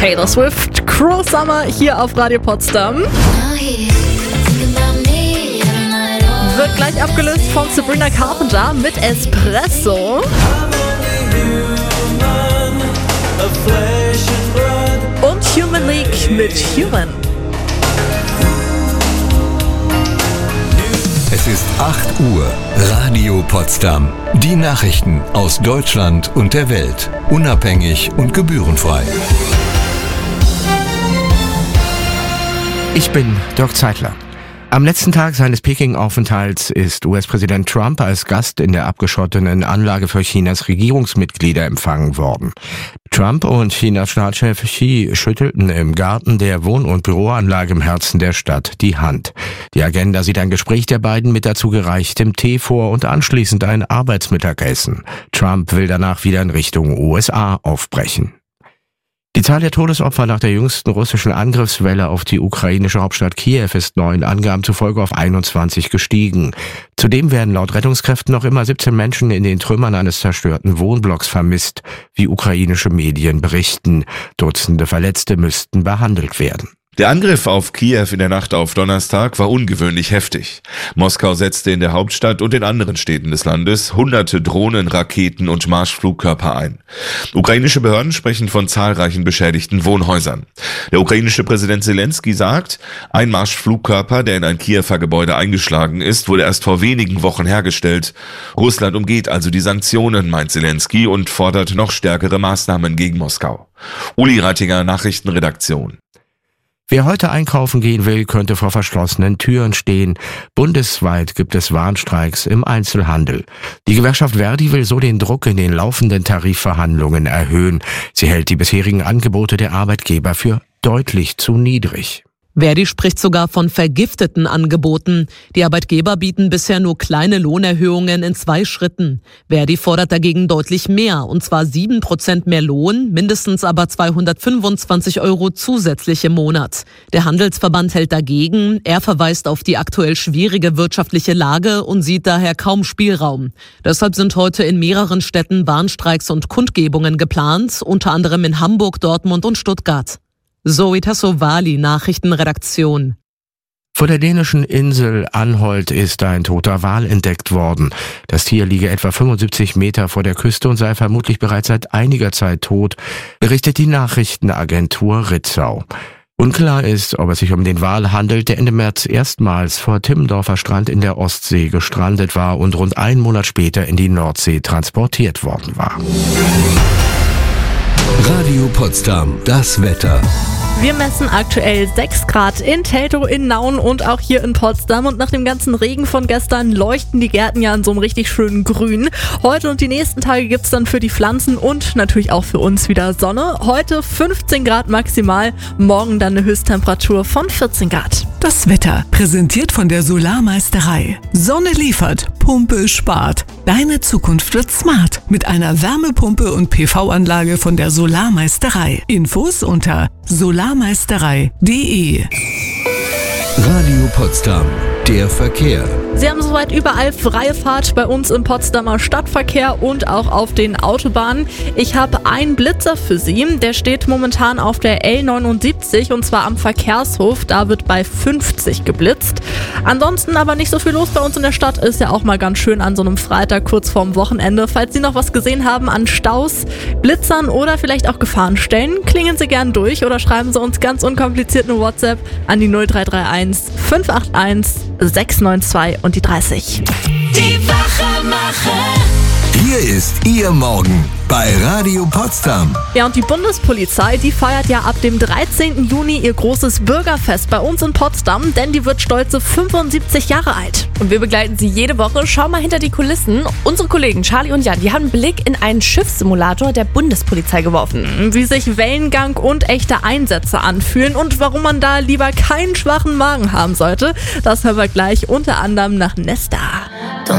Taylor Swift, Cruel Summer hier auf Radio Potsdam. Wird gleich abgelöst von Sabrina Carpenter mit Espresso. Und Human League mit Human. Es ist 8 Uhr. Radio Potsdam. Die Nachrichten aus Deutschland und der Welt. Unabhängig und gebührenfrei. Ich bin Dirk Zeitler. Am letzten Tag seines Peking-Aufenthalts ist US-Präsident Trump als Gast in der abgeschotteten Anlage für Chinas Regierungsmitglieder empfangen worden. Trump und Chinas Staatschef Xi schüttelten im Garten der Wohn- und Büroanlage im Herzen der Stadt die Hand. Die Agenda sieht ein Gespräch der beiden mit dazu gereichtem Tee vor und anschließend ein Arbeitsmittagessen. Trump will danach wieder in Richtung USA aufbrechen. Die Zahl der Todesopfer nach der jüngsten russischen Angriffswelle auf die ukrainische Hauptstadt Kiew ist neuen Angaben zufolge auf 21 gestiegen. Zudem werden laut Rettungskräften noch immer 17 Menschen in den Trümmern eines zerstörten Wohnblocks vermisst, wie ukrainische Medien berichten. Dutzende Verletzte müssten behandelt werden. Der Angriff auf Kiew in der Nacht auf Donnerstag war ungewöhnlich heftig. Moskau setzte in der Hauptstadt und in anderen Städten des Landes hunderte Drohnen, Raketen und Marschflugkörper ein. Ukrainische Behörden sprechen von zahlreichen beschädigten Wohnhäusern. Der ukrainische Präsident Zelensky sagt, ein Marschflugkörper, der in ein Kiewer Gebäude eingeschlagen ist, wurde erst vor wenigen Wochen hergestellt. Russland umgeht also die Sanktionen, meint Zelensky, und fordert noch stärkere Maßnahmen gegen Moskau. Uli Reitinger, Nachrichtenredaktion. Wer heute einkaufen gehen will, könnte vor verschlossenen Türen stehen. Bundesweit gibt es Warnstreiks im Einzelhandel. Die Gewerkschaft Verdi will so den Druck in den laufenden Tarifverhandlungen erhöhen. Sie hält die bisherigen Angebote der Arbeitgeber für deutlich zu niedrig. Verdi spricht sogar von vergifteten Angeboten. Die Arbeitgeber bieten bisher nur kleine Lohnerhöhungen in 2 Schritten. Verdi fordert dagegen deutlich mehr, und zwar 7% mehr Lohn, mindestens aber 225 € zusätzlich im Monat. Der Handelsverband hält dagegen. Er verweist auf die aktuell schwierige wirtschaftliche Lage und sieht daher kaum Spielraum. Deshalb sind heute in mehreren Städten Warnstreiks und Kundgebungen geplant, unter anderem in Hamburg, Dortmund und Stuttgart. Zoe Tassovali, Nachrichtenredaktion. Vor der dänischen Insel Anholt ist ein toter Wal entdeckt worden. Das Tier liege etwa 75 Meter vor der Küste und sei vermutlich bereits seit einiger Zeit tot, berichtet die Nachrichtenagentur Ritzau. Unklar ist, ob es sich um den Wal handelt, der Ende März erstmals vor Timmendorfer Strand in der Ostsee gestrandet war und rund einen Monat später in die Nordsee transportiert worden war. Radio Potsdam, das Wetter. Wir messen aktuell 6 Grad in Teltow, in Nauen und auch hier in Potsdam. Und nach dem ganzen Regen von gestern leuchten die Gärten ja in so einem richtig schönen Grün. Heute und die nächsten Tage gibt's dann für die Pflanzen und natürlich auch für uns wieder Sonne. Heute 15 Grad maximal, morgen dann eine Höchsttemperatur von 14 Grad. Das Wetter, präsentiert von der Solarmeisterei. Sonne liefert, Pumpe spart. Deine Zukunft wird smart mit einer Wärmepumpe und PV-Anlage von der Solarmeisterei. Infos unter solarmeisterei.de. Radio Potsdam, der Verkehr. Sie haben soweit überall freie Fahrt bei uns im Potsdamer Stadtverkehr und auch auf den Autobahnen. Ich habe einen Blitzer für Sie, der steht momentan auf der L79 und zwar am Verkehrshof. Da wird bei 50 geblitzt. Ansonsten aber nicht so viel los bei uns in der Stadt. Ist ja auch mal ganz schön an so einem Freitag kurz vorm Wochenende. Falls Sie noch was gesehen haben an Staus, Blitzern oder vielleicht auch Gefahrenstellen, klingen Sie gern durch oder schreiben Sie uns ganz unkompliziert eine WhatsApp an die 0331 581 692 und die 30. Die Wachemacher. Hier ist Ihr Morgen bei Radio Potsdam. Ja, und die Bundespolizei, die feiert ja ab dem 13. Juni ihr großes Bürgerfest bei uns in Potsdam, denn die wird stolze 75 Jahre alt. Und wir begleiten Sie jede Woche. Schau mal hinter die Kulissen. Unsere Kollegen Charlie und Jan, die haben einen Blick in einen Schiffssimulator der Bundespolizei geworfen. Wie sich Wellengang und echte Einsätze anfühlen und warum man da lieber keinen schwachen Magen haben sollte, das hören wir gleich unter anderem nach Nesta.